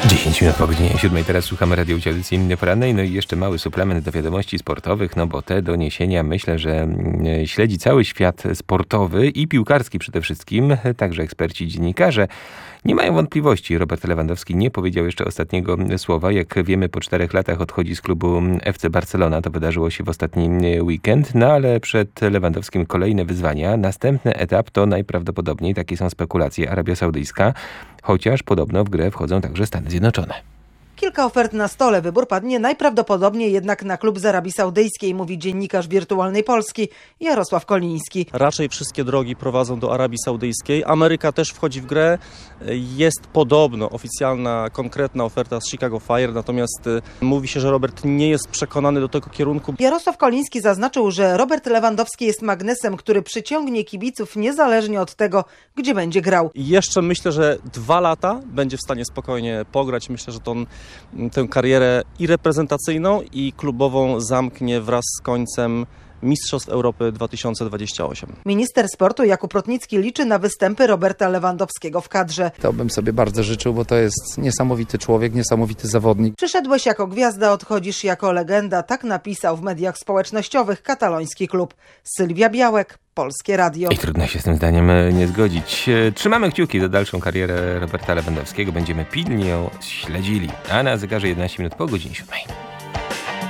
10 minut po godzinie 7. Teraz słuchamy audycji porannej. No i jeszcze mały suplement do wiadomości sportowych, no bo te doniesienia myślę, że śledzi cały świat sportowy i piłkarski przede wszystkim, także eksperci, dziennikarze. Nie mają wątpliwości. Robert Lewandowski nie powiedział jeszcze ostatniego słowa. Jak wiemy, po 4 latach odchodzi z klubu FC Barcelona. To wydarzyło się w ostatni weekend. No ale przed Lewandowskim kolejne wyzwania. Następny etap to najprawdopodobniej, takie są spekulacje, Arabia Saudyjska. Chociaż podobno w grę wchodzą także Stany Zjednoczone. Kilka ofert na stole. Wybór padnie najprawdopodobniej jednak na klub z Arabii Saudyjskiej, mówi dziennikarz Wirtualnej Polski Jarosław Koliński. Raczej wszystkie drogi prowadzą do Arabii Saudyjskiej. Ameryka też wchodzi w grę. Jest podobno oficjalna, konkretna oferta z Chicago Fire, natomiast mówi się, że Robert nie jest przekonany do tego kierunku. Jarosław Koliński zaznaczył, że Robert Lewandowski jest magnesem, który przyciągnie kibiców niezależnie od tego, gdzie będzie grał. I jeszcze myślę, że 2 lata będzie w stanie spokojnie pograć. Myślę, że tę karierę i reprezentacyjną, i klubową zamknie wraz z końcem Mistrzostw Europy 2028. Minister sportu Jakub Rotnicki liczy na występy Roberta Lewandowskiego w kadrze. To bym sobie bardzo życzył, bo to jest niesamowity człowiek, niesamowity zawodnik. Przyszedłeś jako gwiazda, odchodzisz jako legenda. Tak napisał w mediach społecznościowych kataloński klub. Sylwia Białek, Polskie Radio. I trudno się z tym zdaniem nie zgodzić. Trzymamy kciuki za dalszą karierę Roberta Lewandowskiego. Będziemy pilnie ją śledzili. A na zegarze 11 minut po godzinie 7.